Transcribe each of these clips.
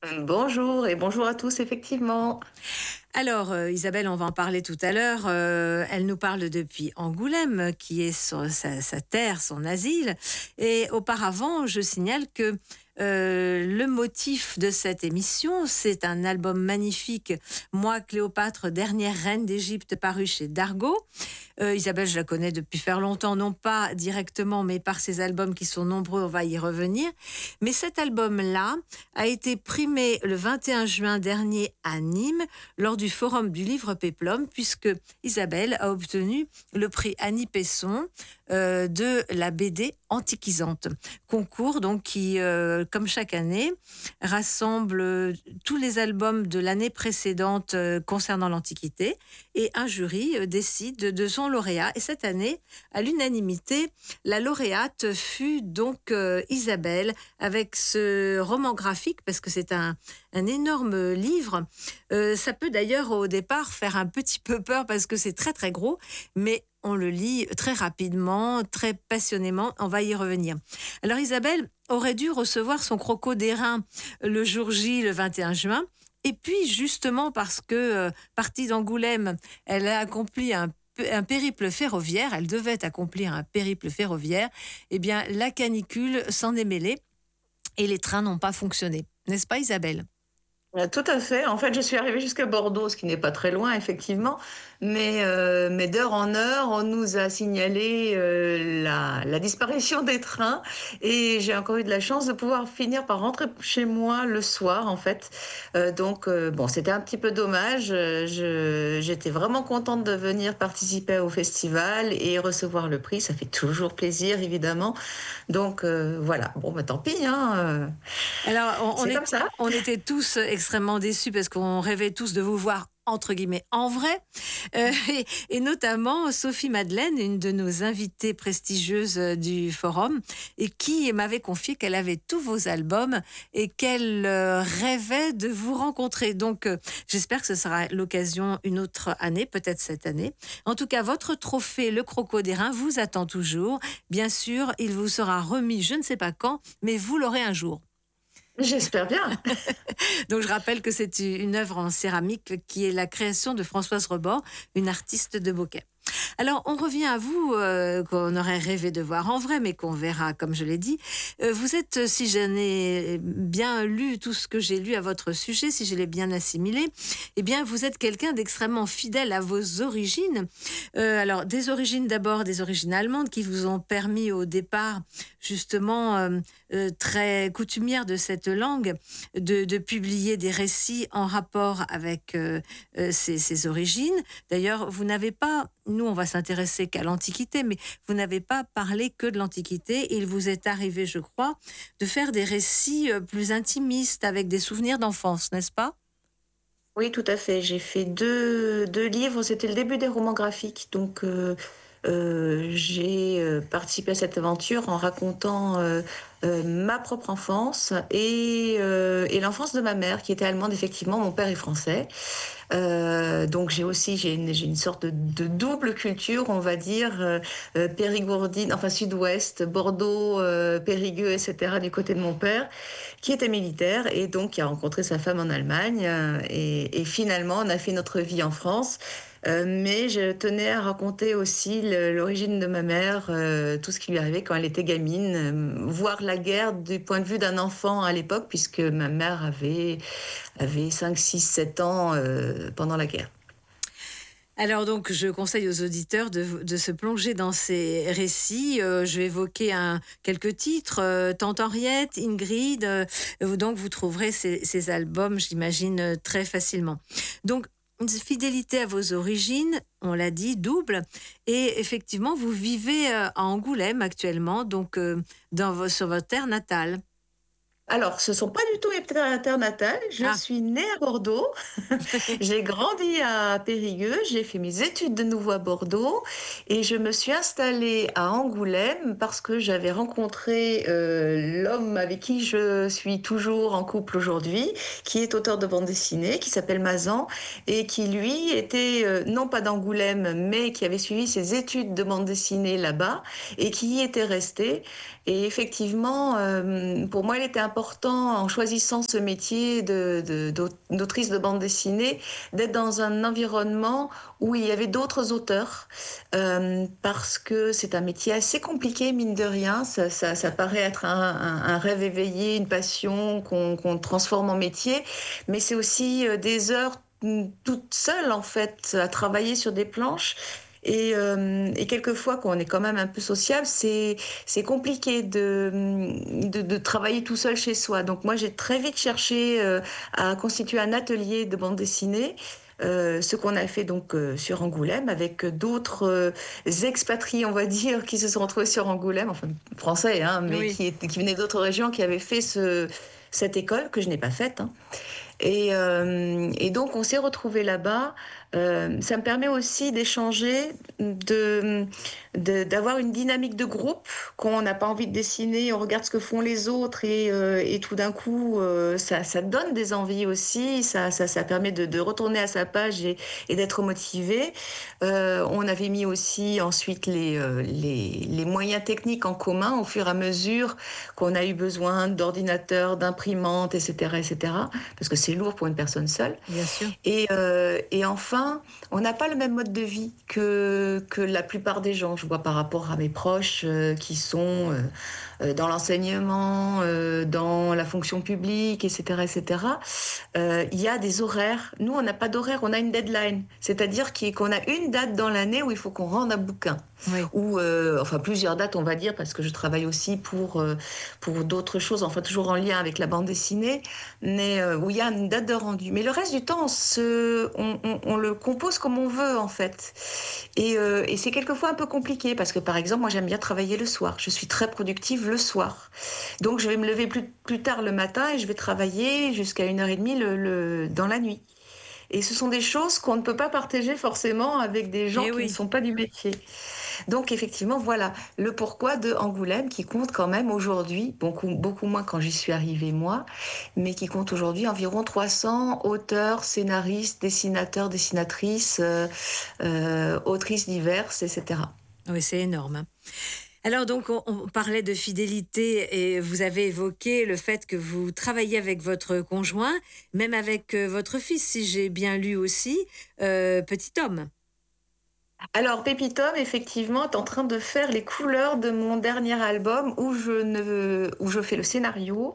Bonjour et bonjour à tous, effectivement. Alors, Isabelle, on va en parler tout à l'heure. Elle nous parle depuis Angoulême, qui est sa terre, son asile. Et auparavant, je signale que le motif de cette émission, c'est un album magnifique, Moi, Cléopâtre, dernière reine d'Égypte, paru chez Dargaud. Isabelle, je la connais depuis faire longtemps, non pas directement, mais par ses albums qui sont nombreux, on va y revenir. Mais cet album-là a été primé le 21 juin dernier à Nîmes, lors du Forum du Livre Péplum, puisque Isabelle a obtenu le prix Annie Pesson de la BD antiquisante. Concours donc qui, comme chaque année, rassemble tous les albums de l'année précédente concernant l'Antiquité, et un jury décide de son lauréat. Et cette année, à l'unanimité, la lauréate fut donc Isabelle, avec ce roman graphique, parce que c'est un énorme livre. Ça peut d'ailleurs au départ faire un petit peu peur parce que c'est très très gros, mais on le lit très rapidement, très passionnément. On va y revenir. Alors Isabelle aurait dû recevoir son croco d'airain le jour J, le 21 juin. Et puis justement parce que, partie d'Angoulême, elle a accompli un périple ferroviaire, elle devait accomplir un périple ferroviaire, eh bien la canicule s'en est mêlée et les trains n'ont pas fonctionné. N'est-ce pas Isabelle ? Tout à fait. En fait, je suis arrivée jusqu'à Bordeaux, ce qui n'est pas très loin, effectivement. Mais d'heure en heure, on nous a signalé la disparition des trains. Et j'ai encore eu de la chance de pouvoir finir par rentrer chez moi le soir, en fait. Bon, c'était un petit peu dommage. J'étais vraiment contente de venir participer au festival et recevoir le prix. Ça fait toujours plaisir, évidemment. Voilà. Bon, bah, tant pis, hein. Alors, C'est comme ça. on était tous extrêmement déçus parce qu'on rêvait tous de vous voir entre guillemets en vrai. Et notamment Sophie Madeleine, une de nos invitées prestigieuses du forum, et qui m'avait confié qu'elle avait tous vos albums et qu'elle rêvait de vous rencontrer. Donc, j'espère que ce sera l'occasion une autre année, peut-être cette année. En tout cas, votre trophée, le Croco d'airain, vous attend toujours. Bien sûr, il vous sera remis, je ne sais pas quand, mais vous l'aurez un jour. J'espère bien. Donc je rappelle que c'est une œuvre en céramique qui est la création de Françoise Rebord, une artiste de Beaucaire. Alors, on revient à vous, qu'on aurait rêvé de voir en vrai, mais qu'on verra, comme je l'ai dit. Vous êtes, si j'en ai bien lu tout ce que j'ai lu à votre sujet, si je l'ai bien assimilé, eh bien, vous êtes quelqu'un d'extrêmement fidèle à vos origines. Alors, des origines d'abord, des origines allemandes qui vous ont permis au départ, justement, très coutumière de cette langue, de publier des récits en rapport avec ces origines. D'ailleurs, vous n'avez pas, nous on va s'intéresser qu'à l'Antiquité, mais vous n'avez pas parlé que de l'Antiquité. Il vous est arrivé, je crois, de faire des récits plus intimistes avec des souvenirs d'enfance, n'est-ce pas ? Oui, tout à fait. J'ai fait deux livres. C'était le début des romans graphiques. J'ai participé à cette aventure en racontant ma propre enfance et l'enfance de ma mère, qui était allemande, effectivement. Mon père est français. J'ai une sorte de double culture, on va dire, périgourdine, enfin sud-ouest, Bordeaux, Périgueux, etc., du côté de mon père, qui était militaire et donc qui a rencontré sa femme en Allemagne. Et finalement, on a fait notre vie en France. Mais je tenais à raconter aussi l'origine de ma mère, tout ce qui lui arrivait quand elle était gamine, voir la guerre du point de vue d'un enfant à l'époque, puisque ma mère avait 5, 6, 7 ans pendant la guerre. Alors donc, je conseille aux auditeurs de se plonger dans ces récits. Je vais évoquer quelques titres. Tante Henriette, Ingrid. Donc, vous trouverez ces albums, j'imagine, très facilement. Donc, une fidélité à vos origines, on l'a dit, double. Et effectivement, vous vivez à Angoulême actuellement, donc sur votre terre natale. Alors, ce ne sont pas du tout mes terres natales. Je Ah, suis née à Bordeaux. J'ai grandi à Périgueux. J'ai fait mes études de nouveau à Bordeaux. Et je me suis installée à Angoulême parce que j'avais rencontré l'homme avec qui je suis toujours en couple aujourd'hui, qui est auteur de bande dessinée, qui s'appelle Mazan, et qui, lui, était non pas d'Angoulême, mais qui avait suivi ses études de bande dessinée là-bas et qui y était resté. Et effectivement, pour moi, il était important important en choisissant ce métier d'autrice de bande dessinée, d'être dans un environnement où il y avait d'autres auteurs, parce que c'est un métier assez compliqué, mine de rien. Ça paraît être un rêve éveillé, une passion qu'on transforme en métier, mais c'est aussi des heures toute seule, en fait, à travailler sur des planches. Et quelquefois, quand on est quand même un peu sociable, c'est compliqué de travailler tout seul chez soi. Donc moi, j'ai très vite cherché à constituer un atelier de bande dessinée. Ce qu'on a fait donc sur Angoulême avec d'autres expatriés, on va dire, qui se sont retrouvés sur Angoulême, enfin français, hein, mais Oui. qui venaient d'autres régions, qui avaient fait cette école que je n'ai pas faite, hein. Et donc, on s'est retrouvés là-bas. Ça me permet aussi d'échanger, d'avoir une dynamique de groupe. Quand on n'a pas envie de dessiner, on regarde ce que font les autres et tout d'un coup, ça donne des envies aussi. Ça permet de retourner à sa page et d'être motivé. On avait mis aussi ensuite les moyens techniques en commun au fur et à mesure qu'on a eu besoin d'ordinateurs, d'imprimantes, etc., etc., parce que c'est lourd pour une personne seule. Bien sûr. Et enfin, on n'a pas le même mode de vie que la plupart des gens. Je vois par rapport à mes proches qui sont dans l'enseignement, dans la fonction publique, etc., etc. Il y a des horaires. Nous, on n'a pas d'horaire, on a une deadline. C'est-à-dire qu'on a une date dans l'année où il faut qu'on rende un bouquin. Oui. Ou, enfin, plusieurs dates, on va dire, parce que je travaille aussi pour d'autres choses, enfin, toujours en lien avec la bande dessinée, mais où il y a une date de rendu. Mais le reste du temps, on le compose comme on veut, en fait. Et c'est quelquefois un peu compliqué, parce que, par exemple, moi, j'aime bien travailler le soir. Je suis très productive le soir. Donc, je vais me lever plus tard le matin et je vais travailler jusqu'à 1h30 dans la nuit. Et ce sont des choses qu'on ne peut pas partager forcément avec des gens Eh qui ne oui. sont pas du métier. Donc effectivement, voilà le pourquoi de Angoulême qui compte quand même aujourd'hui, beaucoup, beaucoup moins quand j'y suis arrivée moi, mais qui compte aujourd'hui environ 300 auteurs, scénaristes, dessinateurs, dessinatrices, autrices diverses, etc. Oui, c'est énorme, hein. Alors donc on parlait de fidélité et vous avez évoqué le fait que vous travaillez avec votre conjoint, même avec, votre fils, si j'ai bien lu aussi, petit homme. Alors Pépitom, effectivement, est en train de faire les couleurs de mon dernier album où je fais le scénario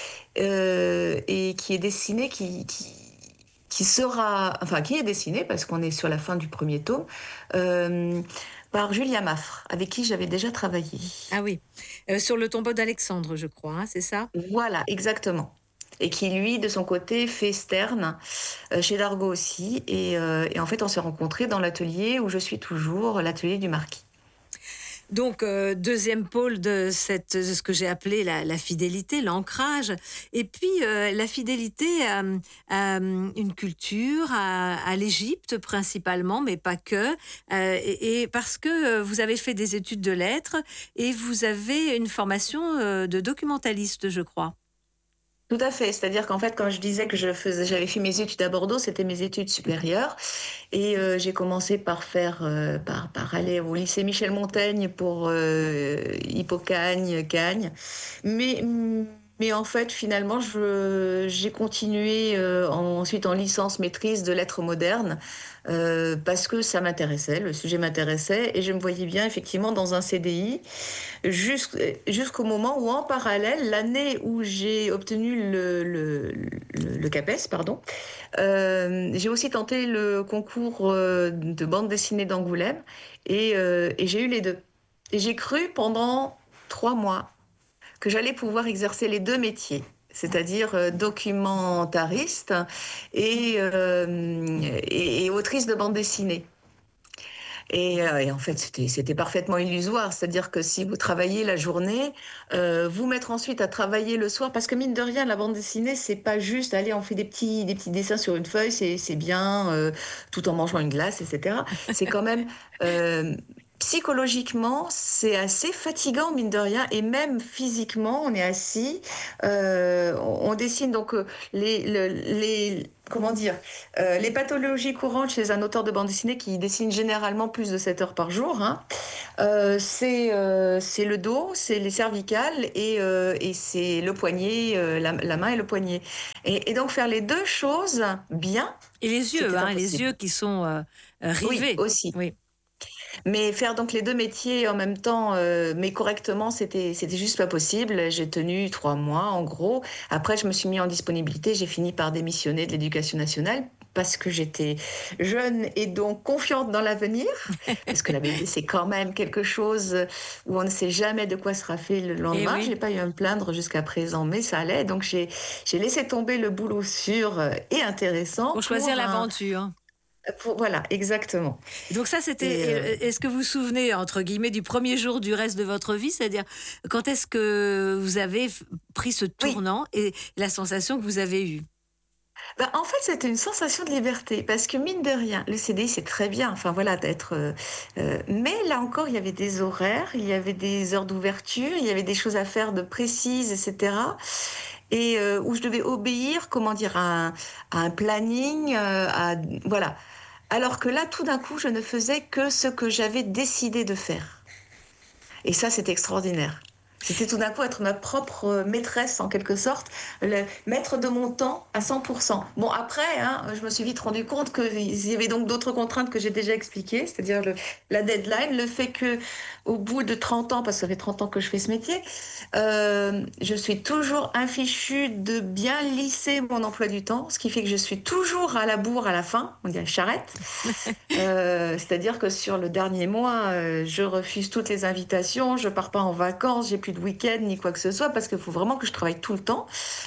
et qui est dessiné, qui sera, enfin qui est dessiné parce qu'on est sur la fin du premier tome, euh, par Julia Maffre, avec qui j'avais déjà travaillé. Ah oui, sur le tombeau d'Alexandre, je crois, hein, c'est ça? Voilà, exactement. Et qui, lui, de son côté, fait Stern, chez Dargaud aussi. Et en fait, on s'est rencontrés dans l'atelier où je suis toujours, l'atelier du Marquis. Donc, 2e pôle de ce que j'ai appelé la fidélité, l'ancrage et puis, la fidélité à une culture, à l'Égypte principalement, mais pas que, et parce que, vous avez fait des études de lettres et vous avez une formation, de documentaliste, je crois? Tout à fait. C'est-à-dire qu'en fait, quand je disais que j'avais fait mes études à Bordeaux, c'était mes études supérieures. Et j'ai commencé par par aller au lycée Michel Montaigne pour Hippocagne, Cagne. Mais, mais en fait, finalement, j'ai continué ensuite en licence maîtrise de lettres modernes parce que ça m'intéressait, le sujet m'intéressait et je me voyais bien effectivement dans un CDI jusqu'au moment où, en parallèle, l'année où j'ai obtenu le CAPES, pardon, j'ai aussi tenté le concours de bande dessinée d'Angoulême et j'ai eu les deux. Et j'ai cru pendant 3 mois que j'allais pouvoir exercer les deux métiers, c'est-à-dire documentariste et autrice de bande dessinée. Et en fait, c'était parfaitement illusoire. C'est-à-dire que si vous travaillez la journée, vous mettre ensuite à travailler le soir, parce que mine de rien, la bande dessinée, c'est pas juste, allez, on fait des petits dessins sur une feuille, c'est bien, tout en mangeant une glace, etc. C'est quand même, euh, psychologiquement, c'est assez fatigant, mine de rien, et même physiquement, on est assis, on dessine donc comment dire? Les pathologies courantes chez un auteur de bande dessinée qui dessine généralement plus de 7 heures par jour, hein, c'est le dos, c'est les cervicales et c'est le poignet, la main et le poignet. Et donc faire les 2 choses bien, Et les yeux, c'était hein, les impossible. yeux qui sont, Oui, rivés. aussi. Oui. Mais faire donc les 2 métiers en même temps, mais correctement, c'était juste pas possible. J'ai tenu 3 mois en gros. Après je me suis mis en disponibilité, j'ai fini par démissionner de l'Éducation nationale parce que j'étais jeune et donc confiante dans l'avenir. Parce que la BD, c'est quand même quelque chose, où on ne sait jamais de quoi sera fait le Et lendemain. oui, J'ai pas eu à me plaindre jusqu'à présent, mais ça allait. Donc j'ai laissé tomber le boulot sûr, et intéressant pour choisir l'aventure. pour voilà, exactement. Et donc ça, c'était Et est-ce que vous vous souvenez, entre guillemets, «du premier jour du reste de votre vie»? C'est-à-dire, quand est-ce que vous avez pris ce oui. tournant et la sensation que vous avez eue? Bah, en fait, c'était une sensation de liberté parce que mine de rien, le CDI, c'est très bien, enfin voilà, d'être, mais là encore, il y avait des horaires, il y avait des heures d'ouverture, il y avait des choses à faire de précises et cetera et où je devais obéir, comment dire, à un planning, à voilà. Alors que là, tout d'un coup, je ne faisais que ce que j'avais décidé de faire et ça, c'était extraordinaire. C'était tout d'un coup être ma propre maîtresse en quelque sorte, le maître de mon temps à 100%. Bon après, hein, je me suis vite rendu compte qu'il y avait donc d'autres contraintes que j'ai déjà expliquées, c'est-à-dire la deadline, le fait que au bout de 30 ans, parce que ça fait 30 ans que je fais ce métier, je suis toujours infichue de bien lisser mon emploi du temps, ce qui fait que je suis toujours à la bourre à la fin, on dit à charrette. C'est-à-dire que sur le dernier mois, je refuse toutes les invitations, je pars pas en vacances, j'ai plus de week-end ni quoi que ce soit parce qu'il faut vraiment que je travaille tout le temps.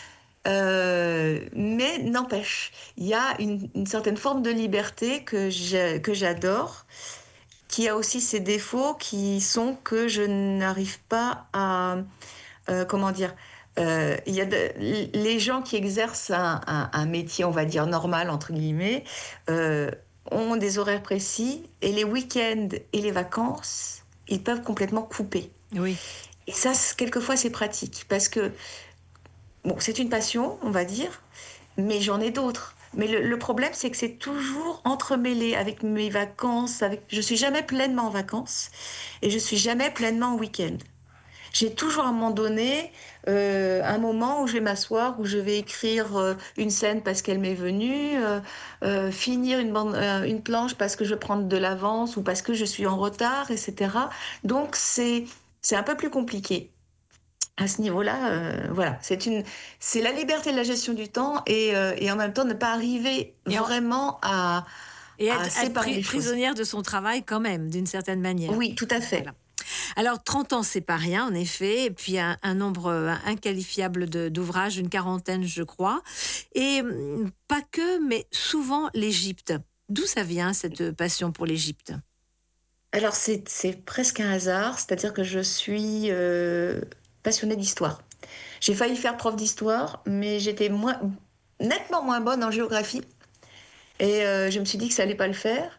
Mais n'empêche, il y a une certaine forme de liberté que j'adore, qui a aussi ses défauts qui sont que je n'arrive pas à, comment dire, il y a les gens qui exercent un métier, on va dire normal entre guillemets, euh, ont des horaires précis et les week-ends et les vacances, ils peuvent complètement couper. Oui. Et ça, quelquefois, c'est pratique parce que bon, c'est une passion, on va dire, mais j'en ai d'autres. Mais le problème, c'est que c'est toujours entremêlé avec mes vacances. Je suis jamais pleinement en vacances et je suis jamais pleinement en week-end. J'ai toujours à un moment donné un moment où je vais m'asseoir, où je vais écrire une scène parce qu'elle m'est venue, finir une planche parce que je prends de l'avance ou parce que je suis en retard, etc. Donc c'est un peu plus compliqué. À ce niveau-là, voilà, c'est la liberté de la gestion du temps et en même temps ne pas arriver Et en vraiment et à être séparer les choses. prisonnière de son travail quand même, d'une certaine manière. Oui, tout à Voilà. fait. Alors 30 ans, c'est pas rien en effet, et puis un nombre, inqualifiable d'ouvrages, une quarantaine je crois, et pas que, mais souvent l'Égypte. D'où ça vient cette passion pour l'Égypte? Alors c'est presque un hasard, c'est-à-dire que je suis passionnée d'histoire. J'ai failli faire prof d'histoire, mais j'étais nettement moins bonne en géographie. Et je me suis dit que ça allait pas le faire.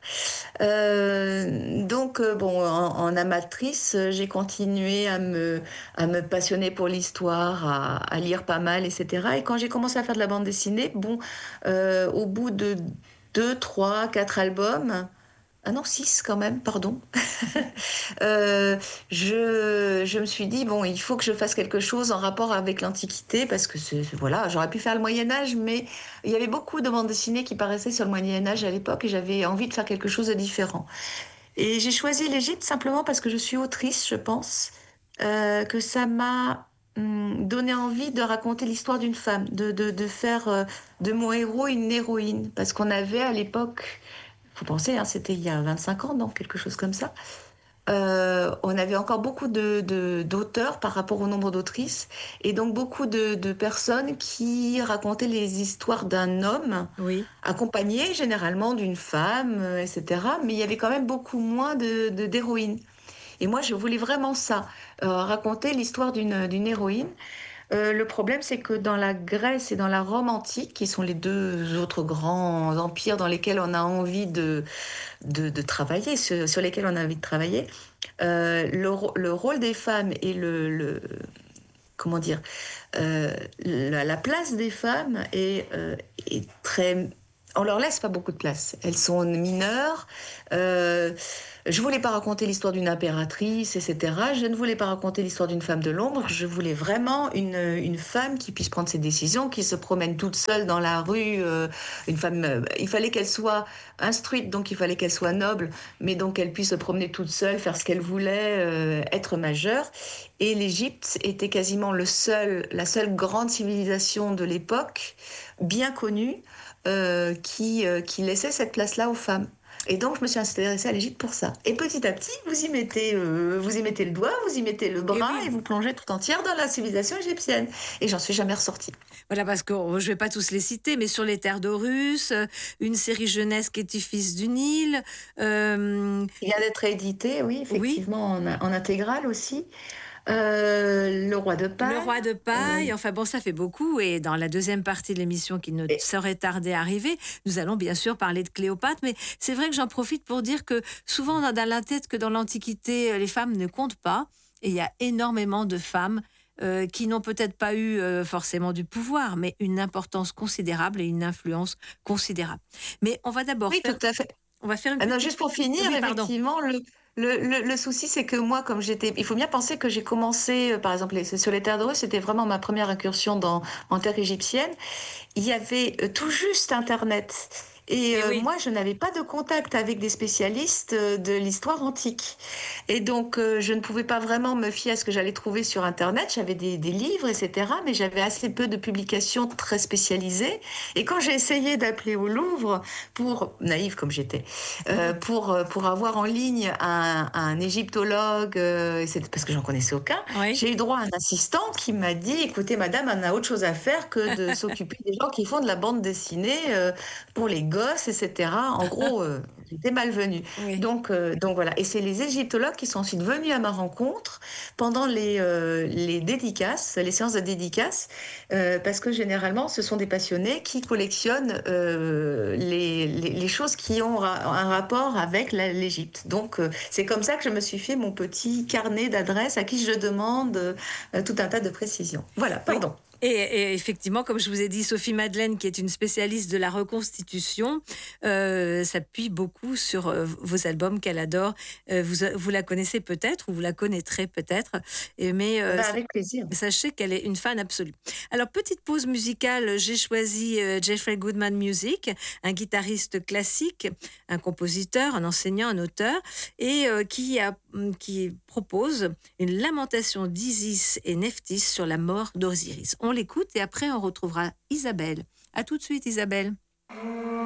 Donc, bon, en amatrice, j'ai continué à me passionner pour l'histoire, à lire pas mal, etc. Et quand j'ai commencé à faire de la bande dessinée, bon, au bout de 2, 3, 4 albums, ah non, 6 quand même, pardon. Euh, je me suis dit, bon, il faut que je fasse quelque chose en rapport avec l'Antiquité, parce que voilà, j'aurais pu faire le Moyen-Âge, mais il y avait beaucoup de bandes dessinées qui paraissaient sur le Moyen-Âge à l'époque, et j'avais envie de faire quelque chose de différent. Et j'ai choisi l'Égypte simplement parce que je suis autrice, je pense, que ça m'a donné envie de raconter l'histoire d'une femme, de faire de mon héros une héroïne, parce qu'on avait à l'époque, faut penser, hein, c'était il y a 25 ans, donc quelque chose comme ça. On avait encore beaucoup d'auteurs par rapport au nombre d'autrices, et donc beaucoup de personnes qui racontaient les histoires d'un homme, Oui. accompagné généralement d'une femme, etc. Mais il y avait quand même beaucoup moins d'héroïnes. Et moi, je voulais vraiment ça, raconter l'histoire d'une héroïne. Le problème, c'est que dans la Grèce et dans la Rome antique, qui sont les deux autres grands empires dans lesquels on a envie de travailler, sur lesquels on a envie de travailler, le rôle des femmes et comment dire, la place des femmes est très... On leur laisse pas beaucoup de place. Elles sont mineures. Euh, je voulais pas raconter l'histoire d'une impératrice, etc. Je ne voulais pas raconter l'histoire d'une femme de l'ombre. Je voulais vraiment une femme qui puisse prendre ses décisions, qui se promène toute seule dans la rue. Une femme, il fallait qu'elle soit instruite, donc il fallait qu'elle soit noble, mais donc qu'elle puisse se promener toute seule, faire ce qu'elle voulait, être majeure. Et l'Égypte était quasiment la seule grande civilisation de l'époque, bien connue, qui laissait cette place-là aux femmes. Et donc, je me suis intéressée à l'Égypte pour ça. Et petit à petit, vous y mettez le doigt, vous y mettez le Et bras, oui, et vous plongez tout entière dans la civilisation égyptienne. Et j'en suis jamais ressortie. voilà, parce que je vais pas tous les citer, mais sur les terres d'Horus, une série jeunesse qui est du Fils du Nil, Il vient d'être édité, oui, oui, effectivement, en intégrale aussi. Le roi de Le paille. Roi de euh, paille, enfin bon, ça fait beaucoup. Et dans la deuxième partie de l'émission qui ne et, saurait tarder à arriver, nous allons bien sûr parler de Cléopâtre. Mais c'est vrai que j'en profite pour dire que souvent, on a dans la tête que dans l'Antiquité, les femmes ne comptent pas. Et il y a énormément de femmes qui n'ont peut-être pas eu forcément du pouvoir, mais une importance considérable et une influence considérable. Mais on va d'abord oui, tout faire, à fait. on va faire une Ah non, petite... juste pour finir, Oui, pardon. effectivement, le souci, c'est que moi, comme j'étais... Il faut bien penser que j'ai commencé, par exemple, sur les terres de Rose, c'était vraiment ma première incursion en terre égyptienne. Il y avait tout juste Internet. Et Eh oui. moi, je n'avais pas de contact avec des spécialistes de l'histoire antique. Et donc, je ne pouvais pas vraiment me fier à ce que j'allais trouver sur Internet. J'avais des livres, etc., mais j'avais assez peu de publications très spécialisées. Et quand j'ai essayé d'appeler au Louvre, naïve comme j'étais, pour avoir en ligne un égyptologue, c'est parce que j'en connaissais aucun, Oui. j'ai eu droit à un assistant qui m'a dit, écoutez, madame, on a autre chose à faire que de s'occuper des gens qui font de la bande dessinée pour les gosses, etc. En gros, j'étais malvenue. Oui. Donc voilà. Et c'est les égyptologues qui sont ensuite venus à ma rencontre pendant les dédicaces, les séances de dédicaces, parce que généralement, ce sont des passionnés qui collectionnent les choses qui ont un rapport avec l'Égypte. Donc, c'est comme ça que je me suis fait mon petit carnet d'adresses à qui je demande tout un tas de précisions. Voilà, Oui. pardon. Et effectivement, comme je vous ai dit, Sophie Madeleine, qui est une spécialiste de la reconstitution, s'appuie beaucoup sur vos albums qu'elle adore. Vous la connaissez peut-être, ou vous la connaîtrez peut-être, mais Ben, avec plaisir. sachez qu'elle est une fan absolue. Alors, petite pause musicale, j'ai choisi Jeffrey Goodman Music, un guitariste classique, un compositeur, un enseignant, un auteur, et qui propose une lamentation d'Isis et Nephthys sur la mort d'Osiris. On l'écoute et après on retrouvera Isabelle. À tout de suite Isabelle.